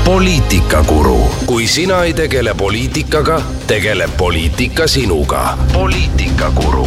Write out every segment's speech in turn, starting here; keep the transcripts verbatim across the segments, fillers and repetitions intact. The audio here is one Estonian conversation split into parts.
Poliitikakuru. Kui sina ei tegele poliitikaga, tegeleb poliitika sinuga. Poliitikakuru.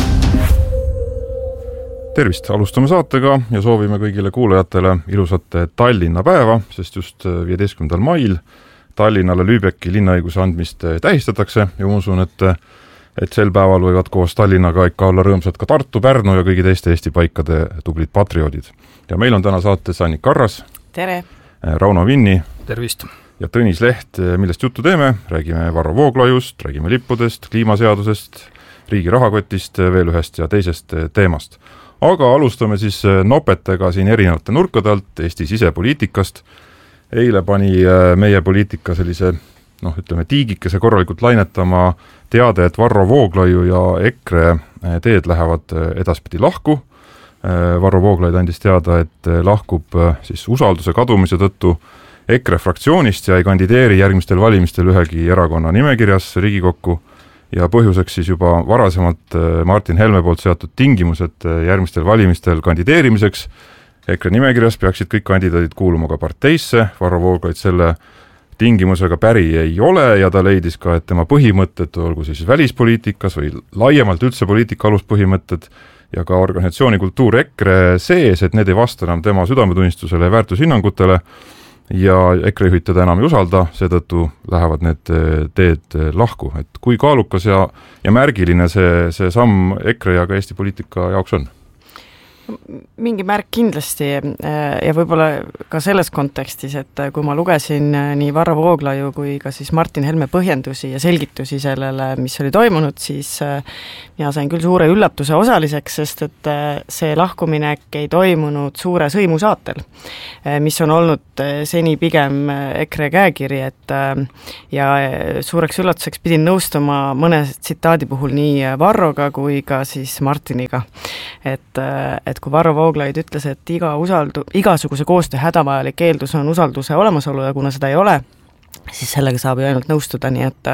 Tervist, alustame saatega ja soovime kõigile kuulajatele ilusat Tallinna päeva, sest just viieteistkümnendal mail Tallinnale Lübecki linnaõiguse andmist tähistatakse ja ma usun, et, et sel päeval võivad koos Tallinnaga ikka olla rõõmsad ka Tartu, Pärnu ja kõigi teiste Eesti paikade tublid patrioodid. Ja meil on täna saates Annik Karras. Tere! Rauno Vinni. Tervist! Ja Tõnis Leht, millest juttu teeme, räägime Varro Vooglaiust, räägime lippudest, kliimaseadusest, riigi rahakotist, veel ühest ja teisest teemast. Aga alustame siis nopetega siin erinevate nurkade alt Eesti sisepoliitikast. Eile pani meie poliitika sellise, noh, ütleme, tiigikese korralikult lainetama teade, et Varro Vooglaiu ja EKRE teed lähevad edaspidi lahku. Varro Vooglaid andis teada, et lahkub siis usalduse kadumise tõttu EKRE fraktsioonist ja ei kandideeri järgmistel valimistel ühegi erakonna nimekirjas Riigikokku ja põhjuseks siis juba varasemalt Martin Helme poolt seatud tingimused järgmistel valimistel kandideerimiseks. EKRE nimekirjas peaksid kõik kandidaadid kuuluma ka parteisse. Varro Vooglaid selle tingimusega päri ei ole ja ta leidis ka, et tema põhimõtted, olgu siis välispoliitikas või laiemalt üldse poliitika aluspõhimõtted ja ka organisatsiooni kultuur EKRE sees, et need ei vasta enam tema südametunnistusele ja väärtushinnangutele ja EKRE juhid teda enam ei usalda, seetõttu lähevad need teed lahku. Et kui kaalukas ja, ja märgiline see, see samm EKRE ja ka Eesti poliitika jaoks on? Mingi märk kindlasti ja võib-olla ka selles kontekstis, et kui ma lugesin nii Varro Vooglaiu kui ka siis Martin Helme põhjendusi ja selgitusi sellele, mis oli toimunud, siis mina sain küll suure üllatuse osaliseks, sest et see lahkuminek ei toimunud suure sõimusaatel, mis on olnud seni pigem EKRE käekiri, et ja suureks üllatuseks pidin nõustuma mõne tsitaadi puhul nii Varroga kui ka siis Martiniga, et, et kui Varro Vooglaid ütles, et iga usaldu, igasuguse koostöö hädavajalik eeldus on usalduse olemasolu ja kuna seda ei ole, siis sellega saab ju ainult nõustuda, nii et,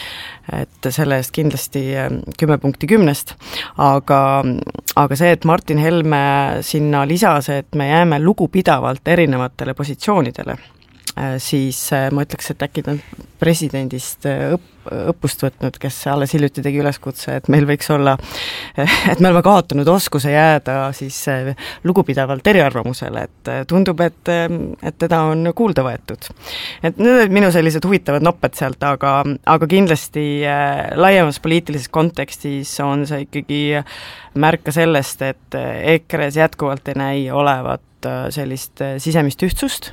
et selle eest kindlasti kümme punkti kümnest. Aga, aga see, et Martin Helme sinna lisas, et me jääme lugupidavalt erinevatele positsioonidele, siis ma ütleks, et äkki ta presidendist õpp, õppust võtnud, kes alles hiljuti tegi üleskutse, et meil võiks olla, et me oleme kaotanud oskuse jääda siis lugupidavalt eriarvamusele, et tundub, et, et teda on kuulda võetud. Et need olid minu sellised huvitavad nopped sealt, aga, aga kindlasti laiemas poliitilises kontekstis on see ikkagi märka sellest, et EKRE-s jätkuvalt ei näi olevat sellist sisemist ühtsust,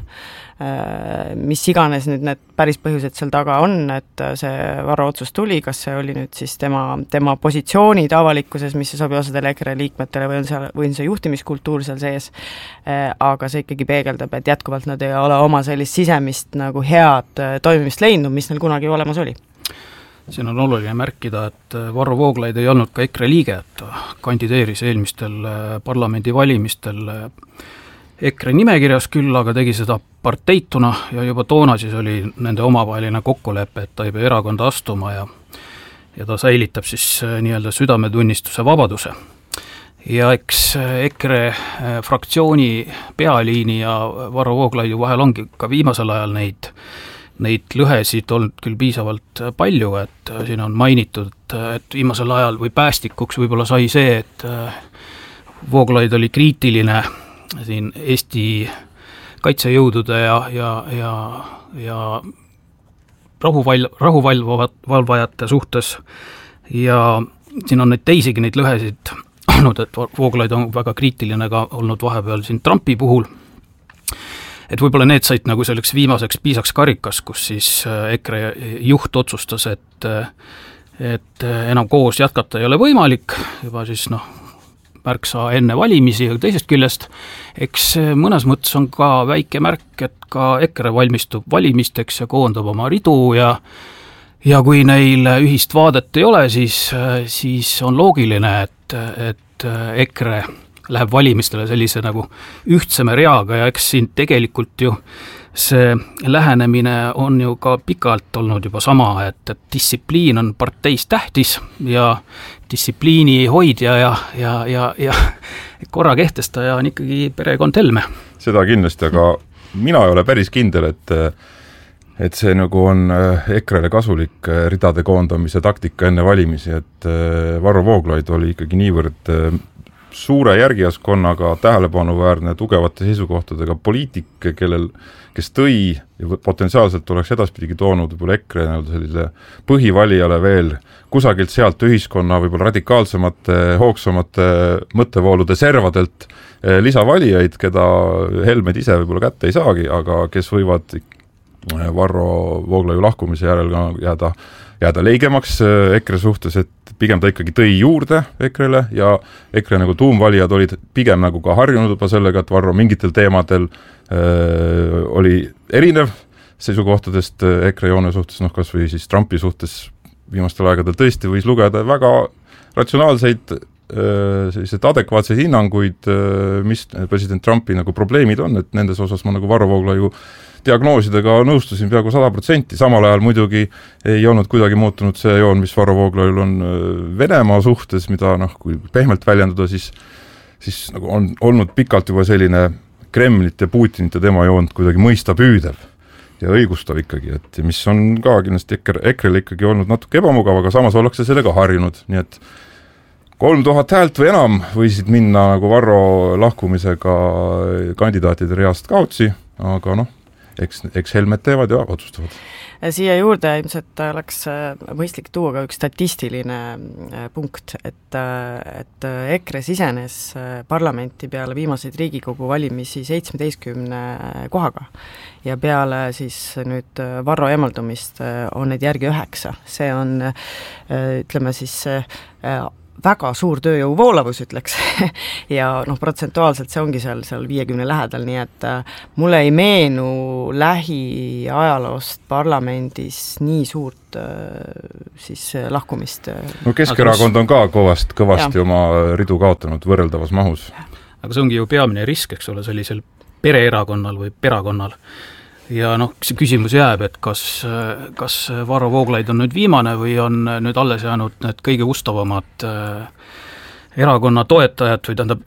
mis iganes nüüd need päris põhjused seal taga on, et see Varro otsus tuli, kas see oli nüüd siis tema, tema positsioonid avalikkuses, mis sobi osadele EKRE liikmetele või on, seal, või on see juhtimiskultuur seal sees, aga see ikkagi peegeldab, et jätkuvalt nad ei ole oma sellist sisemist nagu head toimimist leidnud, mis neil kunagi olemas oli. Siin on oluline märkida, et Varro Vooglaid ei olnud ka EKRE liige, et kandideeris eelmistel parlamendivalimistel EKRE nimekirjas küll, aga tegi seda parteituna ja juba toona siis oli nende omavaheline kokkulepe, et ta ei pea erakonda astuma ja, ja ta säilitab siis nii-öelda südametunnistuse vabaduse. Ja eks EKRE fraktsiooni pealiini ja Varro Vooglaiu vahel ongi ka viimasel ajal neid, neid lõhesid olnud küll piisavalt palju, et siin on mainitud, et viimasel ajal või päästikuks võib-olla sai see, et Vooglaid oli kriitiline siin Eesti kaitsejõudude ja, ja, ja, ja rahuval, rahuvalvajate suhtes ja siin on neid teisigi neid lõhesid olnud, et Vooglaid on väga kriitiline ka olnud vahepeal siin Trumpi puhul, et võib-olla need said nagu selleks viimaseks piisaks karikas, kus siis EKRE juht otsustas, et, et enam koos jätkata ei ole võimalik, juba siis noh, märksa enne valimisi ja teisest küljest, eks mõnes mõttes on ka väike märk, et ka EKRE valmistub valimisteks ja koondab oma ridu ja ja kui neil ühist vaadet ei ole, siis, siis on loogiline, et, et EKRE läheb valimistele sellise nagu ühtseme reaga ja eks siin tegelikult ju see lähenemine on ju ka pikalt olnud juba sama, et, et distsipliin on parteis tähtis ja distsipliini hoidja ja, ja, ja, ja korra kehtestaja on ikkagi perekond Helme. Seda kindlasti, aga mina ei ole päris kindel, et et see nagu on EKRE-le kasulik ridade koondamise taktika enne valimisi, et Varro Vooglaid oli ikkagi niivõrd suure järgijaskonnaga, tähelepanuväärne, tugevate seisukohtadega poliitik, kellel, kes tõi ja potentsiaalselt oleks edaspidigi toonud võib-olla EKRE sellise põhivalijale veel kusagilt sealt ühiskonna võib-olla radikaalsemate, hoogsamate mõttevoolude servadelt lisavalijaid, keda Helmed ise võib-olla kätte ei saagi, aga kes võivad Varro Vooglaiu lahkumise järel ka jääda, jääda leigemaks EKRE suhtes, et pigem ta ikkagi tõi juurde EKRE-le ja EKRE nagu tuumvalijad olid pigem nagu ka harjunud juba sellega, et Varro mingitel teemadel öö, oli erinev seisukohtadest EKRE joone suhtes, noh kas või siis Trumpi suhtes viimastel aegadel tõesti võis lugeda väga ratsionaalseid sellised adekvaatseid hinnanguid, mis president Trumpi nagu probleemid on, et nendes osas ma nagu Varro Vooglaiu diagnoosidega nõustusin peaaegu sada protsenti, samal ajal muidugi ei olnud kuidagi muutunud see joon, mis Varro Vooglaiul on Venemaa suhtes, mida noh, kui pehmelt väljendada, siis, siis nagu on olnud pikalt juba selline Kremlit ja Putinit ja tema joont kuidagi mõista püüdev ja õigustav ikkagi, et mis on ka kindlasti EKRE-le ikkagi olnud natuke ebamugav, aga samas ollakse sellega harjunud, nii et kolm tuhat häält või enam võisid minna nagu Varro lahkumisega kandidaatide reast kaotsi, aga noh, eks, eks Helmed teevad ja otsustavad. Siia juurde ilmselt oleks mõistlik tuua ka üks statistiline punkt, et, et EKRE sisenes parlamenti peale viimaseid Riigikogu valimisi seitsmeteistkümne kohaga ja peale siis nüüd Varro eemaldumist on neid järgi üheksa. See on, ütleme siis, väga suur tööjõu voolavus, ütleks, ja noh, protsentuaalselt see ongi seal, seal viiekümne lähedal, nii et mulle ei meenu lähiajaloost parlamendis nii suurt siis lahkumist. No Keskerakond on ka kõvast, kõvasti ja. Oma ridu kaotanud võrreldavas mahus. Aga see ongi ju peamine risk, eks ole, sellisel pereerakonnal või perakonnal. Ja noh, see küsimus jääb, et kas, kas Varro Vooglaid on nüüd viimane või on nüüd alles jäänud need kõige ustavamad erakonna toetajad või tähendab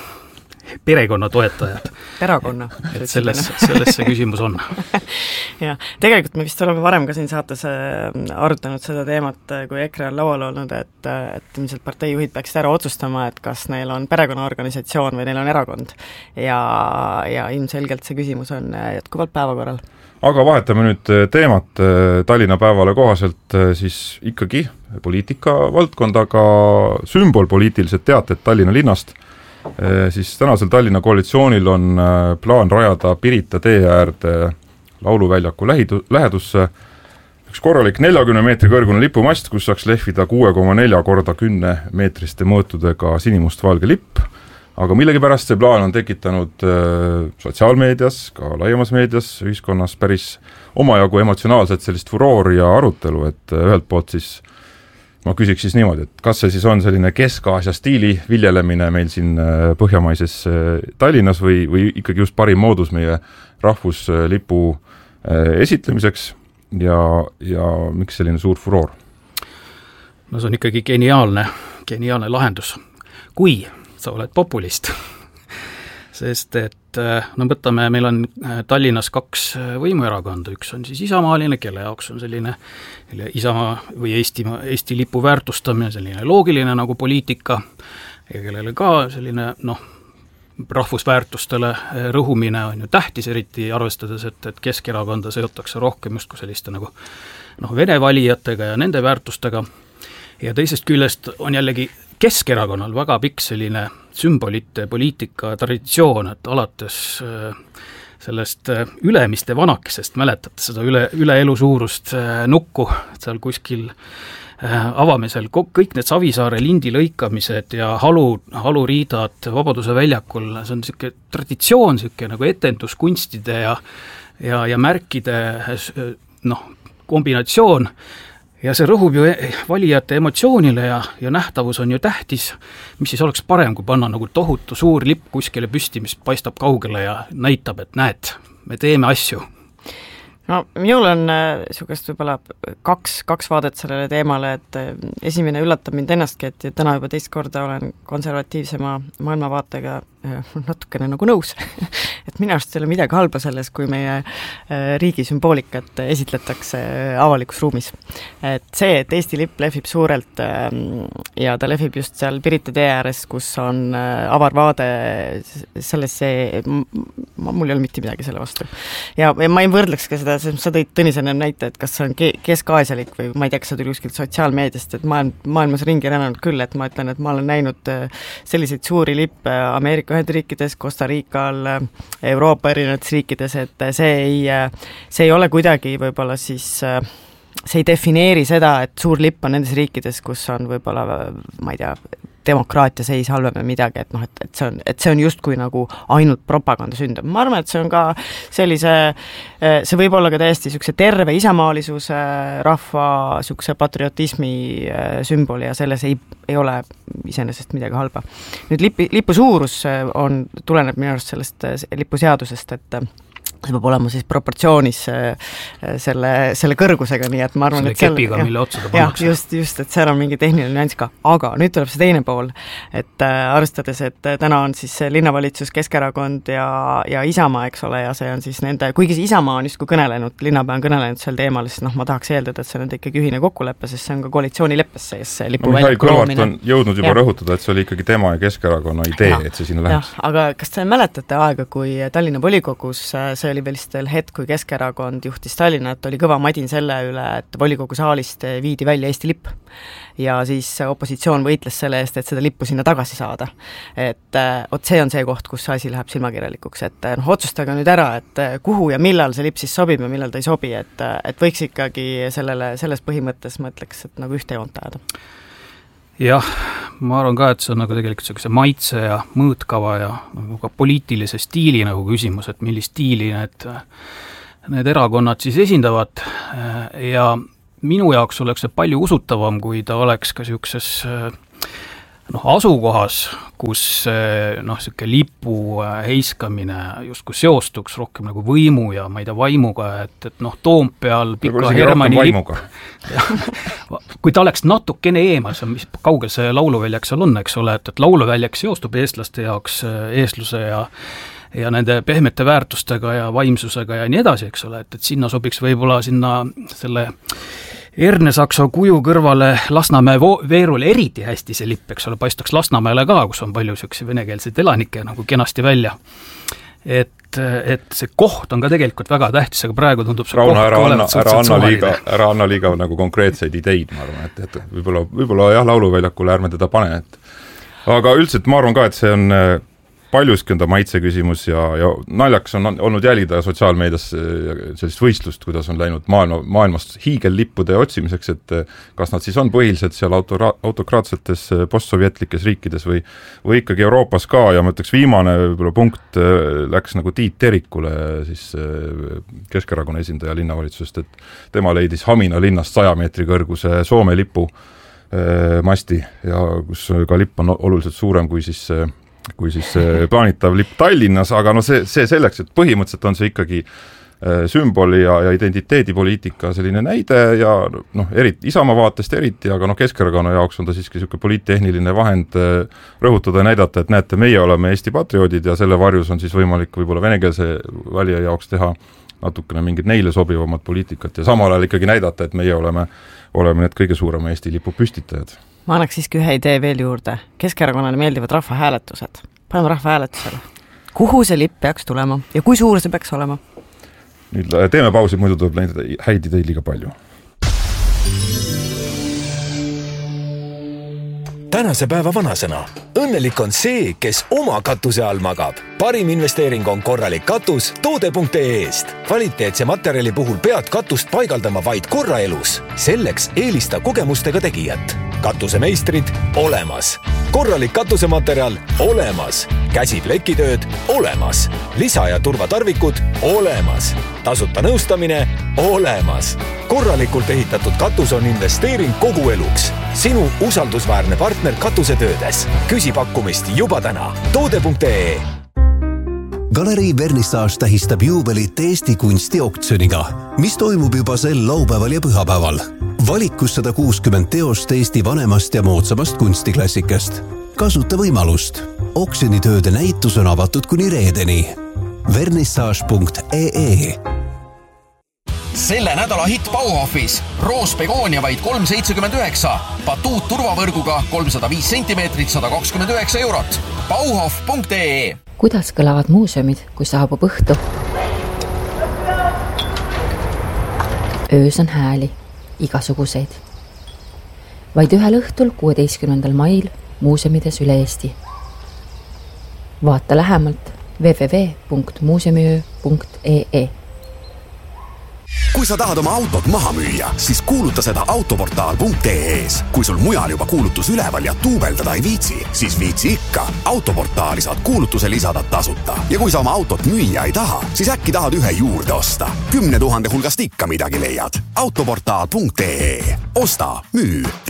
perekonna toetajad. Perakonna. Et selles, selles see küsimus on. ja, tegelikult me vist oleme varem ka siin saates arutanud seda teemat, kui EKRE on laual olnud, et, et ilmselt parteijuhid peaksid ära otsustama, et kas neil on perekonnaorganisatsioon või neil on erakond. Ja, ja ilmselgelt see küsimus on jätkuvalt päevakorral. Aga vahetame nüüd teemat Tallinna Päevale kohaselt siis ikkagi poliitika valdkond, aga sümbolpoliitilised teated Tallinna linnast. Siis tänasel Tallinna koalitsioonil on plaan rajada Pirita tee äärde lauluväljaku lähidu, lähedusse üks korralik neljakümne meetri kõrgune lipumast, kus saaks lehvida kuue koma nelja korda kümne meetriste mõõtudega sinimustvalge lipp, aga millegipärast see plaan on tekitanud sotsiaalmeedias, ka laiemas meedias, ühiskonnas päris omajagu emotsionaalselt sellist furoori ja arutelu, et ühelt poolt siis ma küsiks siis niimoodi, et kas see siis on selline Kesk-Aasia stiili viljelemine meil siin põhjamaises Tallinnas või, või ikkagi just parim moodus meie rahvuslipu esitlemiseks ja, ja miks selline suur furoor? No see on ikkagi geniaalne, geniaalne lahendus. Kui sa oled populist, sest et no võtame, meil on Tallinnas kaks võimuerakonda, üks on siis isamaaline, kelle jaoks on selline Isamaa või Eesti, Eesti lipu väärtustamine, selline loogiline nagu poliitika ja kellele ka selline noh, rahvusväärtustele rõhumine on ju tähtis, eriti arvestades, et, et Keskerakonda seotakse rohkem just kui selliste nagu noh, vene valijatega ja nende väärtustega ja teisest küljest on jällegi Keskerakonnal väga pikk selline sümbolite poliitika traditsioon, et alates sellest Ülemiste vanakesest, mäletate seda üle, üle elu suurust nukku, et seal kuskil avamisel kõik need Savisaare lindi lõikamised ja halu, haluriidad Vabaduse väljakul, see on niisugune traditsioon, niisugune nagu etenduskunstide ja, ja, ja märkide noh, kombinatsioon, ja see rõhub ju valijate emotsioonile ja, ja nähtavus on ju tähtis, mis siis oleks parem, kui panna nagu tohutu suur lipp kuskile püsti, mis paistab kaugele ja näitab, et näed, me teeme asju. No minul on niisugust võib-olla kaks, kaks vaadet sellele teemale, et esimene üllatab mind ennastki, et täna juba teist korda olen konservatiivsema maailmavaatega natukene nagu nõus et minu arust ei ole midagi halba selles, kui meie riigi sümboolikat esitletakse avalikus ruumis. Et see, et Eesti lipp lehvib suurelt ja ta lehvib just seal Pirita tee ääres, kus on avar vaade sellesse, mul ei ole mitte midagi selle vastu. Ja, ja ma ei võrdleks ka seda, sa tõid Tõnisena näite, et kas see on keskaasialik või ma ei tea, kas see tuli kuskilt sotsiaalmeediast, et maailm, maailmas ringi rännanud küll, et ma ütlen, et ma olen näinud selliseid suuri lippe Ameerika Ühendriikides, Costa Rica'l, Euroopa erinevates riikides, et see ei, see ei ole kuidagi võib-olla siis, see ei defineeri seda, et suur lipp on nendes riikides, kus on võib-olla, ma ei tea, demokraatia seis halvem või midagi, et noh, et, et, see on, et see on justkui nagu ainult propaganda sünd. Ma arvan, et see on ka sellise, see võib olla ka täiesti sükse terve isamaalisuse, rahva sükse patriotismi sümbol ja selles ei, ei ole iseenesest midagi halba. Nüüd lipi, lipu suurus on, tuleneb minu arust sellest lipuseadusest, et see peab olema siis proportsioonis selle, selle kõrgusega, nii et ma arvan, selle et selle, kepiga, mille otsa ta pannakse. Just, just, et seal on mingi tehniline nüanss ka, aga nüüd tuleb see teine pool, et äh, arvestades, et täna on siis linnavalitsus Keskerakond ja, ja Isamaa, eks ole, ja see on siis nende, kuigi see Isamaa on just kui kõnelenud, linnapea on kõnelenud sel teemal, siis noh, ma tahaks eeldada, et see on nende ikkagi ühine kokkulepe, sest see on ka koalitsioonileppes sees see lipu no, Mihhail Kõlvart on jõudnud juba ja. rõhutada, et see oli ikkagi tema ja Keskerakonna idee, ja. et see sinna läheks. Aga kas te mäletate aega, kui Tallinna volikogus see oli veel veel hetk, kui Keskerakond juhtis Tallinnat, oli kõva madin selle üle, et volikogu saalist viidi välja Eesti lipp. Ja siis opositsioon võitles selle eest, et seda lippu sinna tagasi saada. Et ot see on see koht, kus asi läheb silmakirjalikuks. Et noh, otsustage nüüd ära, et kuhu ja millal see lipp siis sobib ja millal ta ei sobi. Et, et võiks ikkagi sellele, selles põhimõttes mõtleks, et nagu ühte joont ajada. Jah, ma arvan ka, et see on nagu tegelikult see maitse ja mõõtkava ja nagu ka poliitilise stiili nagu küsimus, et millist stiili need, need erakonnad siis esindavad ja minu jaoks oleks see palju usutavam, kui ta oleks ka niisuguses noh, asukohas, kus noh, niisugune lipu heiskamine justkui seostuks rohkem nagu võimu ja ma ei tea, vaimuga, et, et noh, Toompeal Pika Hermanni lipp, kui ta oleks natukene eemal, see on, mis kaugel see lauluväljak seal on, eks ole, et, et lauluväljak seostub eestlaste jaoks eestluse ja ja nende pehmete väärtustega ja vaimsusega ja nii edasi, eks ole, et, et sinna sobiks võib-olla sinna selle Ernesaksa kuju kõrvale Lasnamäe veerule eriti hästi see lipp, eks ole, paistaks Lasnamäele ka, kus on palju niisuguseid venekeelseid elanikke nagu kenasti välja. Et, et see koht on ka tegelikult väga tähtis, aga praegu tundub see Rauno, ära anna, ära anna liiga, ära anna liiga nagu konkreetseid ideid, ma arvan, et, et võib-olla, võib-olla jah, lauluväljakule ärme teda pane, et aga üldiselt ma arvan ka, et see on paljuski on ta maitse küsimus ja, ja naljaks on olnud jälgida sotsiaalmeedias sellist võistlust, kuidas on läinud maailma, maailmast hiigellippude otsimiseks, et kas nad siis on põhiliselt seal autora, autokraatsetes postsovjetlikes riikides või, või ikkagi Euroopas ka ja ma ütleks viimane võib-olla punkt läks nagu Tiit Terikule, siis Keskerakonna esindaja linnavalitsusest, et tema leidis Hamina linnast saja meetri kõrguse Soome lipu masti ja kus ka lipp on oluliselt suurem kui siis kui siis plaanitav lipp Tallinnas, aga no see, see selleks, et põhimõtteliselt on see ikkagi sümboli ja, ja identiteedipoliitika selline näide ja noh, eriti, Isamaa vaatest eriti, aga noh, Keskerakonna jaoks on ta siiski niisugune poliittehniline vahend rõhutada ja näidata, et näete, meie oleme Eesti patrioodid ja selle varjus on siis võimalik võib-olla venekeelse valija jaoks teha natukene mingid neile sobivamat poliitikat ja samal ajal ikkagi näidata, et meie oleme, oleme need kõige suurema Eesti lipu püstitajad. Ma annaks siiski ühe idee veel juurde. Keskerakonnale meeldivad rahvahääletused. Paneme rahvahääletusele. Kuhu see lipp peaks tulema ja kui suur see peaks olema? Nüüd teeme pausi, muidu tuleb näidata häid ideid liiga palju. Tänase päeva vanasõna. Õnnelik on see, kes oma katuse all magab. Parim investeering on korralik katus toode punkt ee eest. Kvaliteetse materjali puhul pead katust paigaldama vaid korra elus. Selleks eelista kogemustega tegijat. Katusemeistrid olemas. Korralik katusematerjal olemas. Käsiplekitööd olemas. Lisa- ja turvatarvikud olemas. Tasuta nõustamine olemas. Korralikult ehitatud katus on investeering kogu eluks. Sinu usaldusväärne partner katusetöödes. Küsi pakkumist juba täna. toode punkt ee. Galerii Vernissage tähistab juubelit Eesti kunstioktsiooniga, mis toimub juba sel laupäeval ja pühapäeval. Valikus sada kuuskümmend teost Eesti vanemast ja moodsamast kunstiklassikast. Kasuta võimalust. Oksjonitööde näitus on avatud kuni reedeni. vernissage punkt ee Selle nädala hitt Bauhofis. Roos Begonia vaid kolm seitsekümmend üheksa. Batuut turvavõrguga kolmsada viis sentimeetrit, sada kakskümmend üheksa eurot. Bauhof punkt ee Kuidas kõlavad muuseumid, kui saabub õhtu? Öös on hääli, igasuguseid. Vaid ühel õhtul kuueteistkümnendal mail muuseumides üle Eesti. Vaata lähemalt w w w punkt muuseumiöö punkt ee Kui sa tahad oma autot maha müüa, siis kuuluta seda autoportaal punkt ee-s. Kui sul mujal juba kuulutus üleval ja tuubeldada ei viitsi, siis viitsi ikka. Autoportaali saad kuulutuse lisada tasuta. Ja kui sa oma autot müüa ei taha, siis äkki tahad ühe juurde osta. Kümne tuhande hulgast ikka midagi leiad. autoportaal punkt ee Osta, müü.